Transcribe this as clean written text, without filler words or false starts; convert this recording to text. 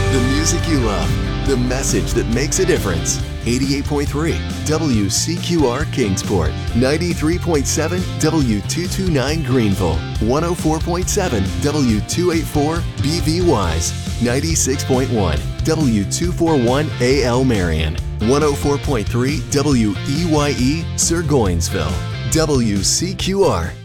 The music you love, the message that makes a difference. 88.3 WCQR Kingsport, 93.7 W229 Greenville, 104.7 W284 BV Wise, 96.1 W241 AL Marion, 104.3 WEYE Sir Goinsville. WCQR